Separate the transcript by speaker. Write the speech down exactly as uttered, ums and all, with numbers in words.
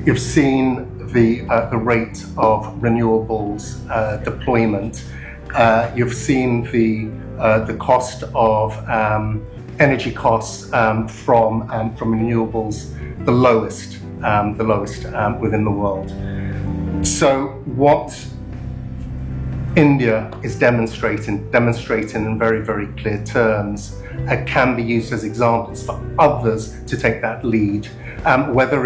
Speaker 1: You've seen the, uh, the rate of renewables uh, deployment. Uh, you've seen the, uh, the cost of um, energy costs um, from, um, from renewables, the lowest, um, the lowest um, within the world. So what India is demonstrating, demonstrating in very, very clear terms, uh, can be used as examples for others to take that lead, um, whether